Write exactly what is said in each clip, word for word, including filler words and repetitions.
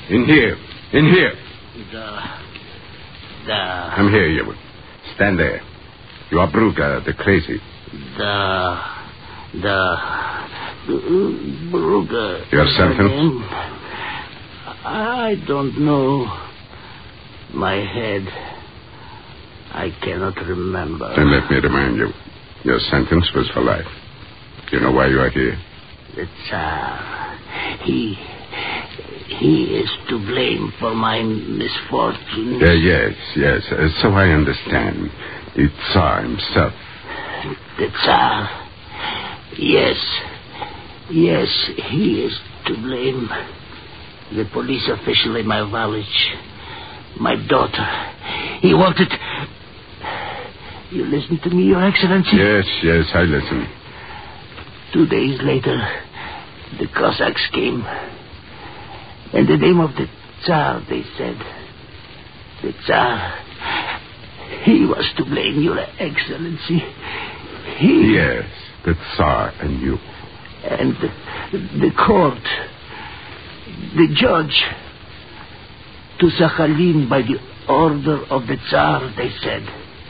In here. In here. The... The... Come here, you. Stand there. You are Brugger, the crazy. The... The... Brugger. Your sentence? I don't know. My head... I cannot remember. Then let me remind you. Your sentence was for life. Do you know why you are here? The Tsar. He... He is to blame for my misfortunes. Uh, yes, yes. Uh, so I understand. The Tsar himself. The Tsar. Yes. Yes, he is to blame. The police official in my village. My daughter. He wanted... You listen to me, Your Excellency? Yes, yes, I listen. Two days later, the Cossacks came. In the name of the Tsar, they said. The Tsar, he was to blame, Your Excellency. He... Yes, the Tsar and you. And the, the court, the judge, to Sakhalin by the order of the Tsar, they said.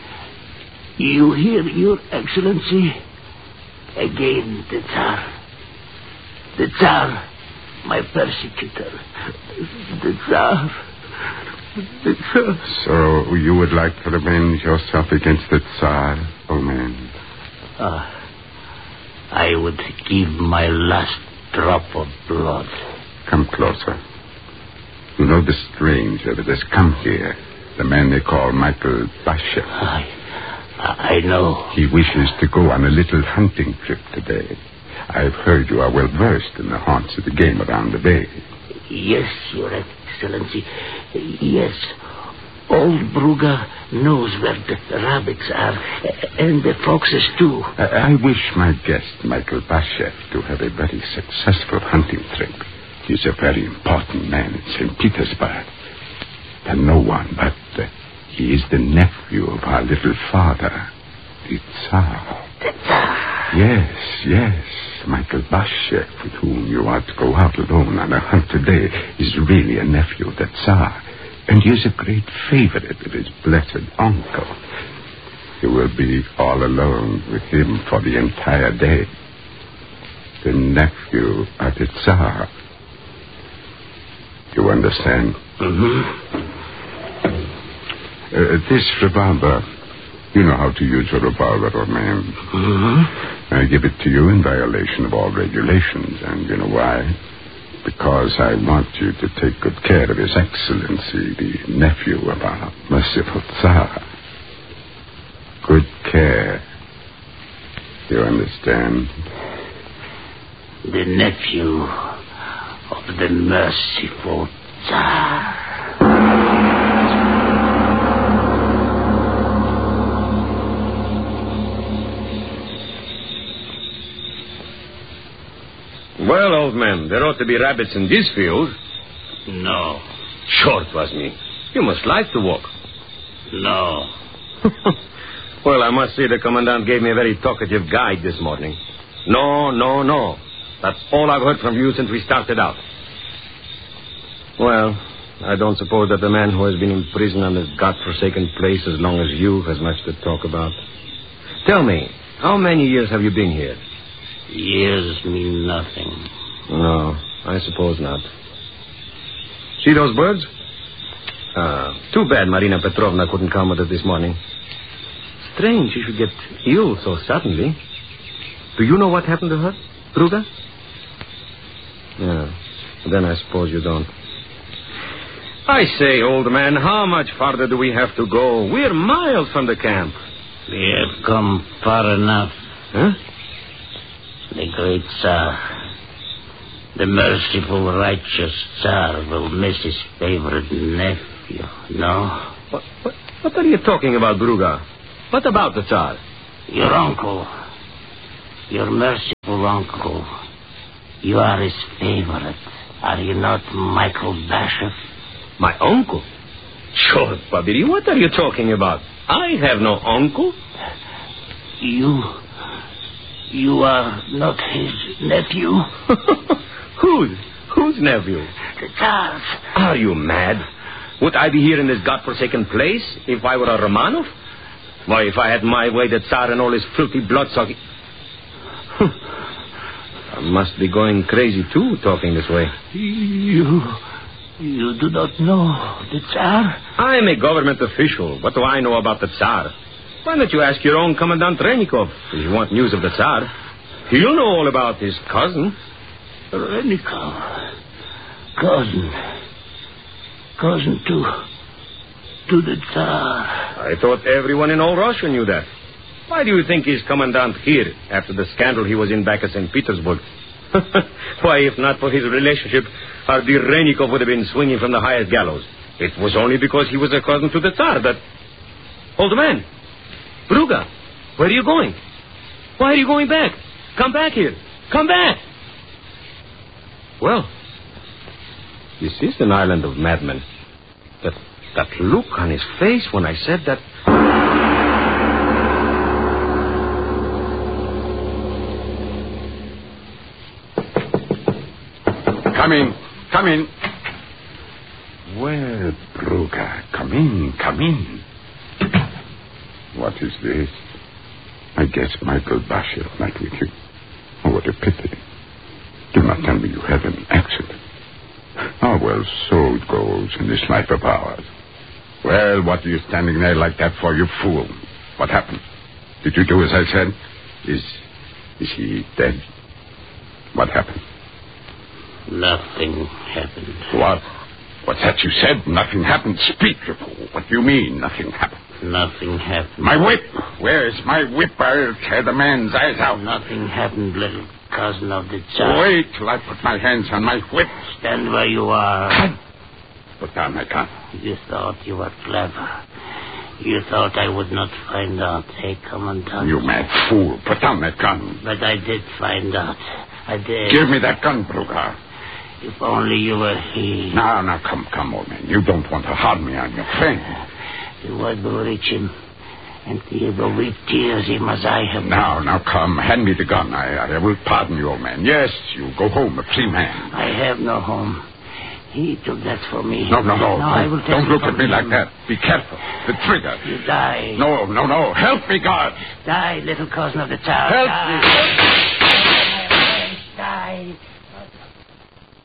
You hear, Your Excellency? Again, the Tsar. The Tsar, my persecutor. The Tsar. The Tsar. So you would like to revenge yourself against the Tsar, old man? Ah, I would give my last drop of blood. Come closer. You know the stranger that has come here, the man they call Michael Bashev. I, I know. He wishes to go on a little hunting trip today. I've heard you are well versed in the haunts of the game around the bay. Yes, Your Excellency. Yes. Old Brugger knows where the rabbits are, and the foxes, too. I, I wish my guest, Michael Bashev, to have a very successful hunting trip. He's a very important man in Saint Petersburg. And no one, but uh, he is the nephew of our little father, the Tsar. The Tsar? Yes, yes. Michael Bashev, with whom you are to go out alone on a hunt today, is really a nephew of the Tsar. And he is a great favorite of his blessed uncle. You will be all alone with him for the entire day. The nephew of the Tsar. You understand? Mm-hmm. Uh, this revolver, you know how to use a revolver, old man. Mm-hmm. I give it to you in violation of all regulations, and you know why? Because I want you to take good care of His Excellency, the nephew of our merciful Tsar. Good care. You understand? The nephew of the merciful Tsar. Well, old man, there ought to be rabbits in this field. No. Short was me. You must like to walk. No. Well, I must say the commandant gave me a very talkative guide this morning. No, no, no. That's all I've heard from you since we started out. Well, I don't suppose that the man who has been in prison on this godforsaken place as long as you has much to talk about. Tell me, how many years have you been here? Years mean nothing. No, I suppose not. See those birds? Uh, too bad Marina Petrovna couldn't come with us this morning. Strange she should get ill so suddenly. Do you know what happened to her, Brugger? Yeah, then I suppose you don't. I say, old man, how much farther do we have to go? We're miles from the camp. We have come far enough. Huh? The great Tsar, the merciful, righteous Tsar will miss his favorite nephew, no? What, what, what are you talking about, Brugger? What about the Tsar? Your uncle, your merciful uncle. You are his favorite, are you not, Michael Bashev? My uncle? Short, Babiri, what are you talking about? I have no uncle. You... You are not his nephew? Whose? Whose nephew? the Tsar's. Are you mad? Would I be here in this godforsaken place if I were a Romanov? Why, if I had my way, the Tsar and all his filthy blood-sucking... I must be going crazy, too, talking this way. You... you do not know the Tsar? I am a government official. What do I know about the Tsar? Why don't you ask your own Commandant Rennikov if you want news of the Tsar? He'll know all about his cousin. Rennikov. Cousin. Cousin to... to the Tsar. I thought everyone in all Russia knew that. Why do you think he's commandant here after the scandal he was in back at Saint Petersburg? Why, if not for his relationship, our dear Rennikov would have been swinging from the highest gallows. It was only because he was a cousin to the Tsar that... Old man! Bruga! Where are you going? Why are you going back? Come back here! Come back! Well, this is an island of madmen. That, that look on his face when I said that... Come in. Come in. Well, Bruga, come in. Come in. What is this? I guess Michael Bashev met with you. Oh, what a pity. Do not tell me you had an accident. Oh, well, so it goes in this life of ours. Well, what are you standing there like that for, you fool? What happened? Did you do as I said? Is... is he dead? What happened? Nothing happened. What? What's that you said? Nothing happened. Speak, you fool. What do you mean, nothing happened? Nothing happened. My whip! Where's my whip? I'll tear the man's eyes out. Nothing happened, little cousin of the Tsar. Wait till I put my hands on my whip. Stand where you are. Put down my gun. You thought you were clever. You thought I would not find out, eh, Commandant? You mad fool. Put down that gun. But I did find out. I did. Give me that gun, Bruga. If only you were here. Now, now, come, come, old man. You don't want to hard me on your friend. You would reach him, and you will weep tears him as I have. Now, now, come. Hand me the gun. I, I will pardon you, old man. Yes, you go home a free man. I have no home. He took that for me. No, no, no. No, I will take Don't look at me him. like that. Be careful. The trigger. You die. No, no, no. Help me, God. Die, little cousin of the Tsar. Help die. me. Die. Die.